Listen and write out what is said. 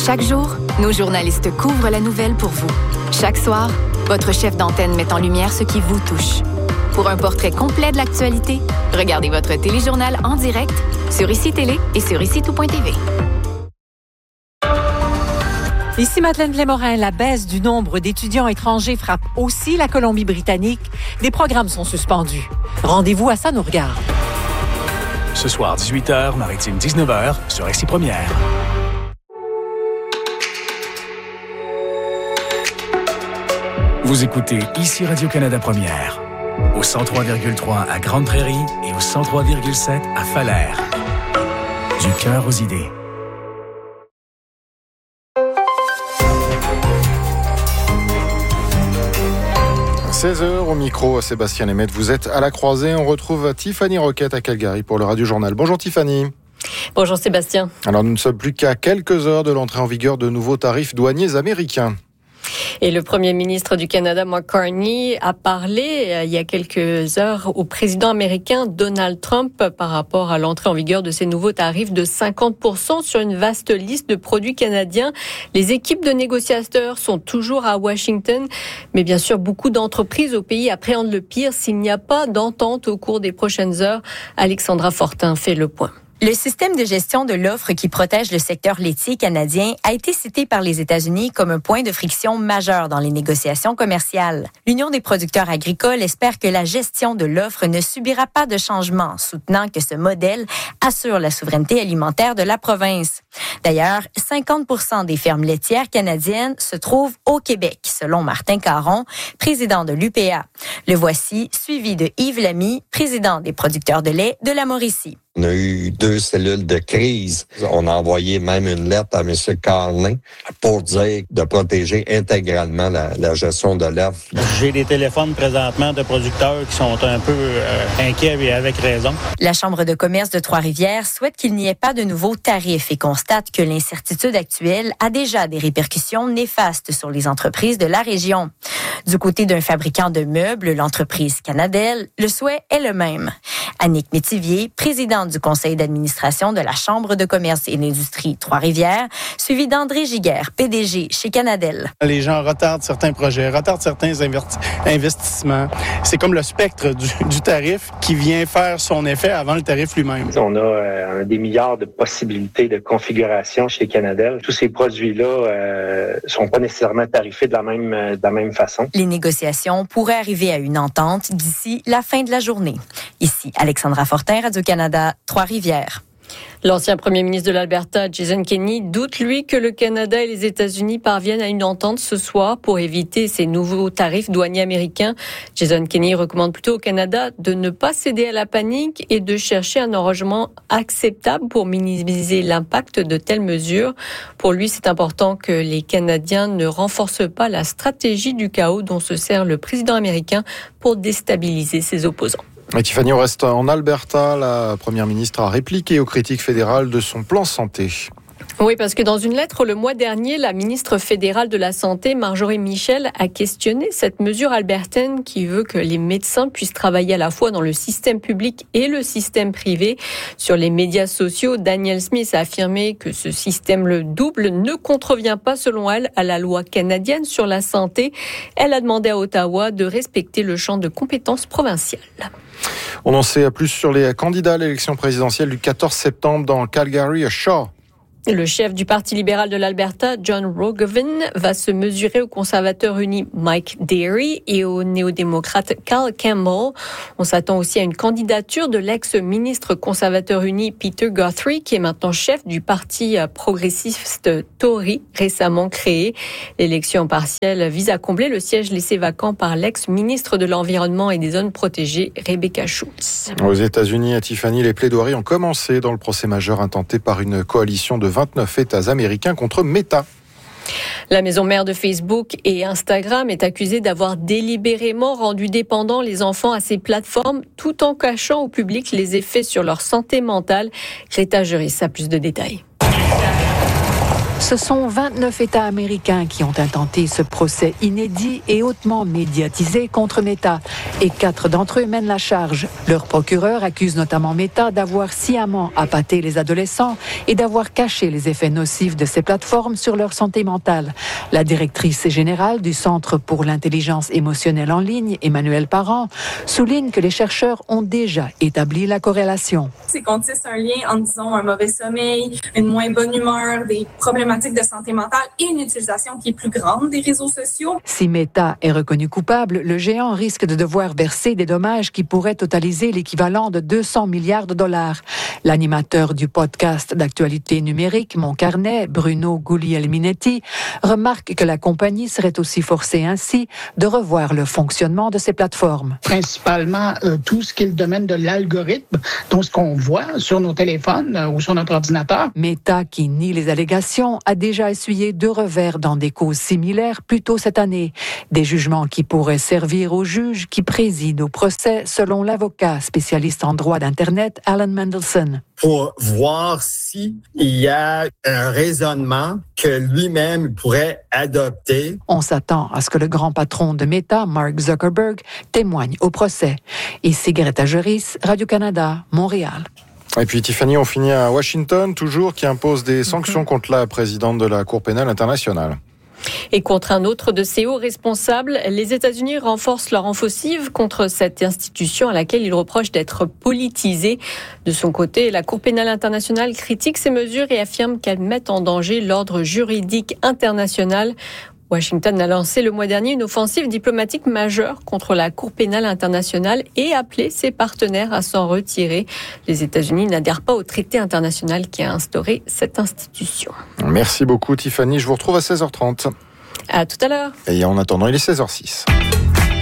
Chaque jour, nos journalistes couvrent la nouvelle pour vous. Chaque soir, votre chef d'antenne met en lumière ce qui vous touche. Pour un portrait complet de l'actualité, regardez votre téléjournal en direct sur ICI Télé et sur ICI-Tout.tv. Ici Madeleine Blais-Morin, la baisse du nombre d'étudiants étrangers frappe aussi la Colombie-Britannique. Des programmes sont suspendus. Rendez-vous à Ça nous regarde. Ce soir, 18h, Maritime 19h, sur ICI Première. Vous écoutez ICI Radio-Canada Première, au 103,3 à Grande-Prairie et au 103,7 à Falaire. Du cœur aux idées. À 16h au micro, Sébastien Lemaitre, vous êtes à la croisée. On retrouve Tiffany Roquette à Calgary pour le Radio Journal. Bonjour Tiffany. Bonjour Sébastien. Alors nous ne sommes plus qu'à quelques heures de l'entrée en vigueur de nouveaux tarifs douaniers américains. Et le Premier ministre du Canada, Mark Carney, a parlé il y a quelques heures au président américain Donald Trump par rapport à l'entrée en vigueur de ces nouveaux tarifs de 50% sur une vaste liste de produits canadiens. Les équipes de négociateurs sont toujours à Washington, mais bien sûr, beaucoup d'entreprises au pays appréhendent le pire s'il n'y a pas d'entente au cours des prochaines heures. Alexandra Fortin fait le point. Le système de gestion de l'offre qui protège le secteur laitier canadien a été cité par les États-Unis comme un point de friction majeur dans les négociations commerciales. L'Union des producteurs agricoles espère que la gestion de l'offre ne subira pas de changement, soutenant que ce modèle assure la souveraineté alimentaire de la province. D'ailleurs, 50% des fermes laitières canadiennes se trouvent au Québec, selon Martin Caron, président de l'UPA. Le voici, suivi de Yves Lamy, président des producteurs de lait de la Mauricie. On a eu 2 cellules de crise. On a envoyé même une lettre à M. Carlin pour dire de protéger intégralement la gestion de l'offre. J'ai des téléphones présentement de producteurs qui sont un peu inquiets et avec raison. La Chambre de commerce de Trois-Rivières souhaite qu'il n'y ait pas de nouveaux tarifs et constate que l'incertitude actuelle a déjà des répercussions néfastes sur les entreprises de la région. Du côté d'un fabricant de meubles, l'entreprise Canadel, le souhait est le même. Annick Métivier, présidente du conseil d'administration de la Chambre de commerce et d'industrie Trois-Rivières, suivi d'André Giguère, PDG chez Canadel. Les gens retardent certains projets, retardent certains investissements. C'est comme le spectre du tarif qui vient faire son effet avant le tarif lui-même. On a des milliards de possibilités de configuration chez Canadel. Tous ces produits-là sont pas nécessairement tarifés de la même façon. Les négociations pourraient arriver à une entente d'ici la fin de la journée. Ici, Alexandra Fortin, Radio-Canada, Trois-Rivières. L'ancien premier ministre de l'Alberta, Jason Kenney, doute, lui, que le Canada et les États-Unis parviennent à une entente ce soir pour éviter ces nouveaux tarifs douaniers américains. Jason Kenney recommande plutôt au Canada de ne pas céder à la panique et de chercher un arrangement acceptable pour minimiser l'impact de telles mesures. Pour lui, c'est important que les Canadiens ne renforcent pas la stratégie du chaos dont se sert le président américain pour déstabiliser ses opposants. Et Tiffany, on reste en Alberta. La première ministre a répliqué aux critiques fédérales de son plan santé. Oui, parce que dans une lettre le mois dernier, la ministre fédérale de la Santé, Marjorie Michel, a questionné cette mesure albertaine qui veut que les médecins puissent travailler à la fois dans le système public et le système privé. Sur les médias sociaux, Danielle Smith a affirmé que ce système le double ne contrevient pas, selon elle, à la loi canadienne sur la santé. Elle a demandé à Ottawa de respecter le champ de compétences provinciales. On en sait plus sur les candidats à l'élection présidentielle du 14 septembre dans Calgary à Shaw. Le chef du Parti libéral de l'Alberta, John Rogovin, va se mesurer au conservateur uni Mike Derry et au néo-démocrate Cal Campbell. On s'attend aussi à une candidature de l'ex-ministre conservateur uni Peter Guthrie, qui est maintenant chef du Parti progressiste Tory, récemment créé. L'élection partielle vise à combler le siège laissé vacant par l'ex-ministre de l'Environnement et des Zones protégées, Rebecca Schultz. Aux États-Unis, à Tiffany, les plaidoiries ont commencé dans le procès majeur intenté par une coalition de 29 États américains contre Meta. La maison mère de Facebook et Instagram est accusée d'avoir délibérément rendu dépendants les enfants à ces plateformes tout en cachant au public les effets sur leur santé mentale. Greta Juris a plus de détails. Ce sont 29 États américains qui ont intenté ce procès inédit et hautement médiatisé contre Meta. Et 4 d'entre eux mènent la charge. Leur procureur accuse notamment Meta d'avoir sciemment appâté les adolescents et d'avoir caché les effets nocifs de ces plateformes sur leur santé mentale. La directrice générale du Centre pour l'intelligence émotionnelle en ligne, Emmanuelle Parent, souligne que les chercheurs ont déjà établi la corrélation. C'est qu'on tisse un lien en disant un mauvais sommeil, une moins bonne humeur, des problématiques de santé mentale et une utilisation qui est plus grande des réseaux sociaux. Si Meta est reconnu coupable, le géant risque de devoir verser des dommages qui pourraient totaliser l'équivalent de 200 milliards de dollars. L'animateur du podcast d'actualité numérique Mon Carnet, Bruno Guglielminetti, remarque que la compagnie serait aussi forcée ainsi de revoir le fonctionnement de ses plateformes. Principalement tout ce qui est le domaine de l'algorithme, donc ce qu'on voit sur nos téléphones ou sur notre ordinateur. Meta, qui nie les allégations, a déjà essuyé 2 revers dans des causes similaires plus tôt cette année. Des jugements qui pourraient servir aux juges qui président au procès, selon l'avocat spécialiste en droit d'Internet, Alan Mendelsohn. Pour voir s'il y a un raisonnement que lui-même pourrait adopter. On s'attend à ce que le grand patron de Meta, Mark Zuckerberg, témoigne au procès. Ici Greta Joris, Radio-Canada, Montréal. Et puis Tiffany, on finit à Washington, toujours, qui impose des sanctions contre la présidente de la Cour pénale internationale. Et contre un autre de ses hauts responsables, les États-Unis renforcent leur offensive contre cette institution à laquelle ils reprochent d'être politisée. De son côté, la Cour pénale internationale critique ces mesures et affirme qu'elles mettent en danger l'ordre juridique international. Washington a lancé le mois dernier une offensive diplomatique majeure contre la Cour pénale internationale et appelé ses partenaires à s'en retirer. Les États-Unis n'adhèrent pas au traité international qui a instauré cette institution. Merci beaucoup Tiffany, je vous retrouve à 16h30. À tout à l'heure. Et en attendant, il est 16h06.